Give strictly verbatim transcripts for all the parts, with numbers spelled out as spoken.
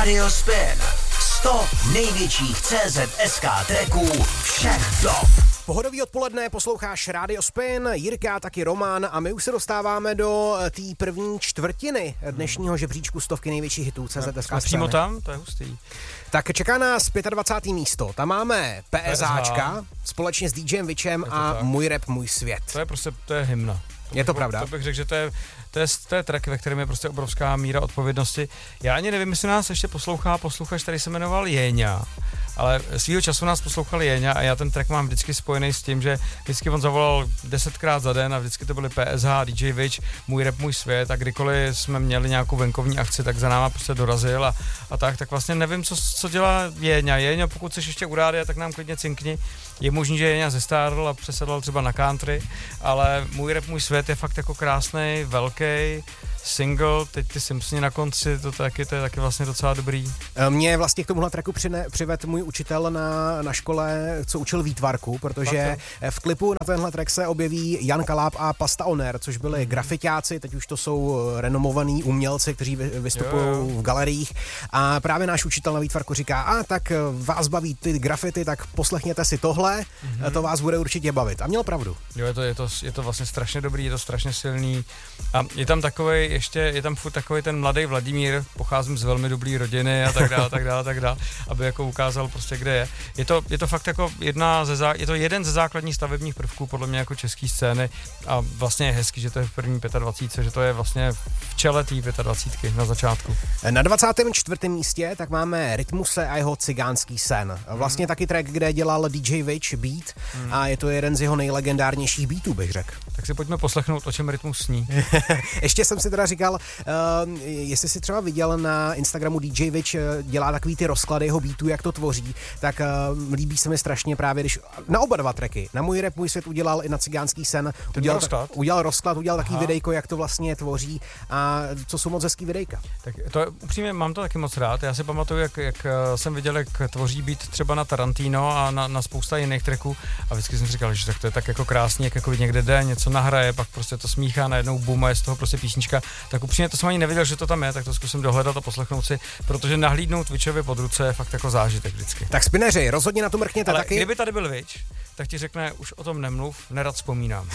Radio Spin. sto největších C Z S K tracků všech dob. Pohodový odpoledne, posloucháš Radio Spin, Jirka, taky Roman a my už se dostáváme do té první čtvrtiny dnešního žebříčku stovky největších hitů C Z S K. Přímo tam, to je hustý. Tak čeká nás dvacátého pátého místo, tam máme PSHčka společně s DJem Vičem a tak. Můj rap, můj svět. To je prostě, to je hymna. Je to pravda? To bych řekl, že to je, to je, to je track, ve kterém je prostě obrovská míra odpovědnosti. Já ani nevím, jestli nás ještě poslouchá posluchač, který se jmenoval Jéňa, ale svýho času nás poslouchal Jéňa a já ten track mám vždycky spojený s tím, že vždycky on zavolal desetkrát za den a vždycky to byly P S H, D J Vič, Můj rap, můj svět a kdykoliv jsme měli nějakou venkovní akci, tak za náma prostě dorazil a, a tak, tak vlastně nevím, co, co dělá Jéňa. Jéňa, pokud jsi ještě u rádia, tak nám klidně cinkni. Je možný, že Jéňa zestárl a přesedl třeba na country, ale Můj rap, můj svět je fakt jako krásný, velký single, teď ty Simpsoni na konci, to taky, to je taky vlastně docela dobrý. Mě vlastně k tomuhle tracku přivedl můj učitel na, na škole, co učil výtvarku, protože v klipu na tenhle track se objeví Jan Kaláb a Pasta Oner, což byli grafiťáci, teď už to jsou renomovaní umělci, kteří vystupují v galeriích a právě náš učitel na výtvarku říká, a tak vás baví ty grafity, tak poslechněte si tohle, mm-hmm. to vás bude určitě bavit. A měl pravdu. Jo, je to, je to, je to vlastně strašně dobrý, je to strašně silný a je tam takovej, ještě je tam furt takový ten mladý Vladimír, pocházím z velmi dobrý rodiny a tak dále, tak dále, tak dále, aby jako ukázal prostě, kde je. Je to, je to fakt jako jedna ze zá, je to jeden ze základních stavebních prvků podle mě jako české scény a vlastně je hezký, že to je v první dvacítce pět, že to je vlastně v čele té dvacítky pět na začátku. Na dvacátém čtvrtém místě tak máme Rytmuse a jeho Cigánský sen. Vlastně mm. taky track, kde dělal D J Vič beat mm. a je to jeden z jeho nejlegendárnějších beatů, bych řekl. Tak si pojďme poslechnout, o čem Rytmus sní. Ještě jsem si teda říkal, uh, jestli jsi třeba viděl na Instagramu D J Vič, dělá takový ty rozklady jeho beatů, jak to tvoří, tak uh, líbí se mi strašně právě, když na oba dva tracky, na Můj rap, můj svět udělal i na Cigánský sen, udělal rozklad, udělal, rozklad, udělal takový Aha. videjko, jak to vlastně tvoří a co jsou moc hezký videjka. Tak to je, upřímně mám to taky moc rád, já si pamatuju, jak, jak jsem viděl, jak tvoří beat třeba na Tarantino a na, na spousta jiných tracků a vždycky jsem si říkal, že tak to je tak jako krásně, jak jako někde jde, něco nahraje, pak prostě to smíchá najednou boom a je z toho prostě písnička, tak upřímně to jsem ani nevěděl, že to tam je, tak to zkusím dohledat a poslechnout si, protože nahlídnout Vičovi pod ruce je fakt jako zážitek vždycky. Tak spineři, rozhodně na to mrkněte ale taky. Kdyby tady byl Vič, tak ti řekne, už o tom nemluv, nerad vzpomínám.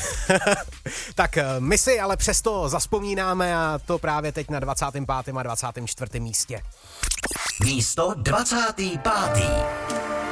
Tak my si ale přesto zaspomínáme a to právě teď na dvacátém pátém a dvacátém čtvrtém místě. Místo dvacáté páté